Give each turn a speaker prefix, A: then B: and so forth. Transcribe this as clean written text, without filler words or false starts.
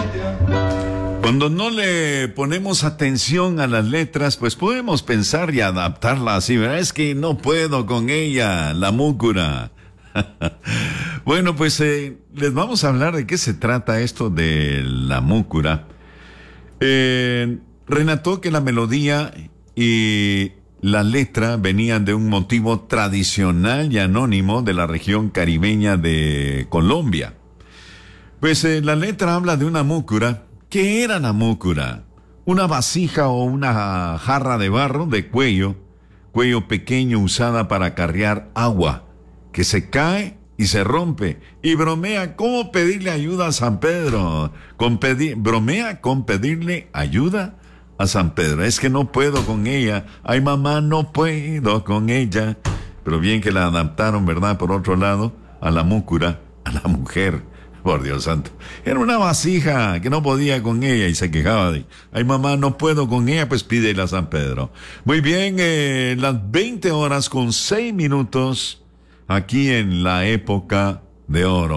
A: Cuando no le ponemos atención a las letras, pues podemos pensar y adaptarla así, ¿verdad? Es que no puedo con ella, la múcura. Bueno, pues les vamos a hablar de qué se trata esto de la múcura. Relató que la melodía y la letra venían de un motivo tradicional y anónimo de la región caribeña de Colombia. Pues la letra habla de una múcura. ¿Qué era la múcura? Una vasija o una jarra de barro de cuello pequeño usada para acarrear agua, que se cae y se rompe. Y bromea cómo pedirle ayuda a San Pedro. Bromea con pedirle ayuda a San Pedro. Es que no puedo con ella. Ay, mamá, no puedo con ella. Pero bien que la adaptaron, ¿verdad? Por otro lado, a la múcura, a la mujer. Por Dios santo. Era una vasija que no podía con ella y se quejaba de, ay, mamá, no puedo con ella, pues pídele a San Pedro. Muy bien, las 20:06 aquí en la época de oro.